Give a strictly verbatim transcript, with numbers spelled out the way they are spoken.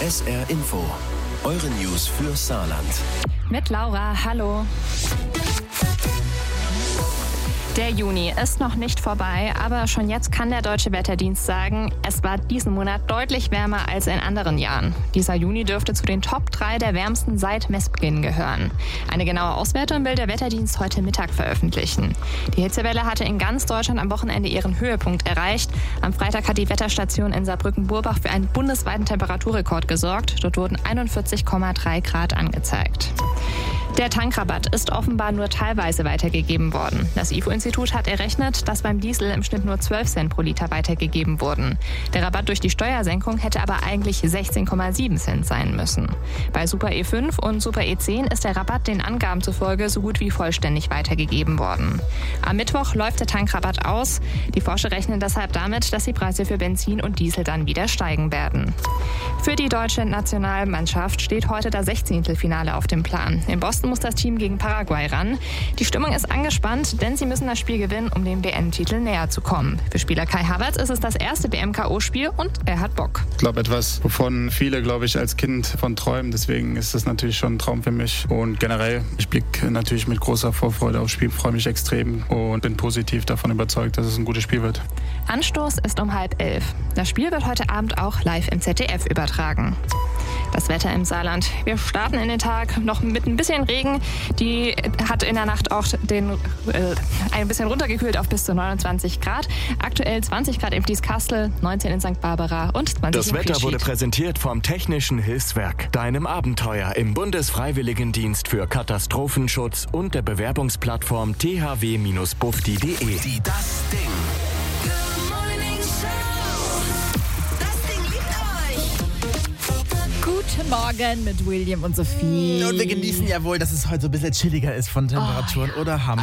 S R Info, eure News für Saarland. Mit Laura, hallo. Der Juni ist noch nicht vorbei, aber schon jetzt kann der Deutsche Wetterdienst sagen, es war diesen Monat deutlich wärmer als in anderen Jahren. Dieser Juni dürfte zu den Top drei der wärmsten seit Messbeginn gehören. Eine genaue Auswertung will der Wetterdienst heute Mittag veröffentlichen. Die Hitzewelle hatte in ganz Deutschland am Wochenende ihren Höhepunkt erreicht. Am Freitag hat die Wetterstation in Saarbrücken-Burbach für einen bundesweiten Temperaturrekord gesorgt. Dort wurden einundvierzig Komma drei Grad angezeigt. Der Tankrabatt ist offenbar nur teilweise weitergegeben worden. Das I F O-Institut hat errechnet, dass beim Diesel im Schnitt nur zwölf Cent pro Liter weitergegeben wurden. Der Rabatt durch die Steuersenkung hätte aber eigentlich sechzehn Komma sieben Cent sein müssen. Bei Super E fünf und Super E zehn ist der Rabatt den Angaben zufolge so gut wie vollständig weitergegeben worden. Am Mittwoch läuft der Tankrabatt aus. Die Forscher rechnen deshalb damit, dass die Preise für Benzin und Diesel dann wieder steigen werden. Für die deutsche Nationalmannschaft steht heute das Sechzehntelfinale auf dem Plan. In Boston muss das Team gegen Paraguay ran. Die Stimmung ist angespannt, denn sie müssen das Spiel gewinnen, um dem W M-Titel näher zu kommen. Für Spieler Kai Havertz ist es das erste W M-K O-Spiel und er hat Bock. Ich glaube, etwas, wovon viele, glaube ich, als Kind von träumen. Deswegen ist das natürlich schon ein Traum für mich. Und generell, ich blicke natürlich mit großer Vorfreude aufs Spiel, freue mich extrem und bin positiv davon überzeugt, dass es ein gutes Spiel wird. Anstoß ist um halb elf. Das Spiel wird heute Abend auch live im Z D F übertragen. Das Wetter im Saarland. Wir starten in den Tag noch mit ein bisschen Regen. Die hat in der Nacht auch den, äh, ein bisschen runtergekühlt auf bis zu neunundzwanzig Grad. Aktuell zwanzig Grad im Dieskastel, neunzehn in Sankt Barbara und zwanzig Das in Wetter Fieschied. wurde präsentiert vom Technischen Hilfswerk, deinem Abenteuer im Bundesfreiwilligendienst für Katastrophenschutz und der Bewerbungsplattform t h w Bindestrich bufdi punkt d e. Die Das Ding. Guten Morgen mit William und Sophie. Und wir genießen ja wohl, dass es heute so ein bisschen chilliger ist von Temperaturen, Oh, ja. oder Hammer?